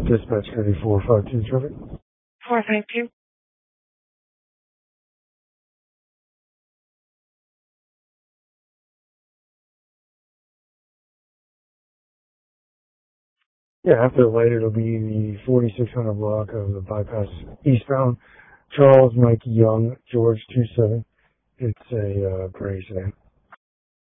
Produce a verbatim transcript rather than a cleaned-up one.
Dispatch Cody four five two, traffic. four five two. Yeah, after the light, it'll be the forty-six hundred block of the bypass eastbound. Charles Mike Young, George two seven. It's a uh, gray sedan.